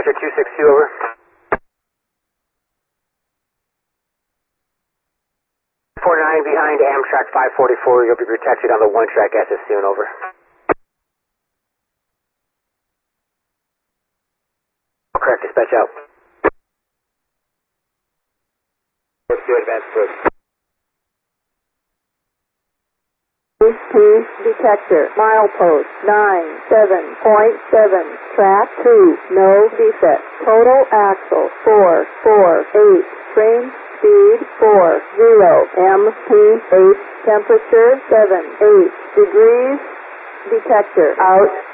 Dispatcher 262, over. 49 behind Amtrak 544. You'll be protected on the one-track as soon, over. Correct, dispatch out. Let's do advance push. Detector, milepost 97.7, track 2, no defect. Total axle 448, train speed 40, MT8, temperature 78 degrees. Detector out.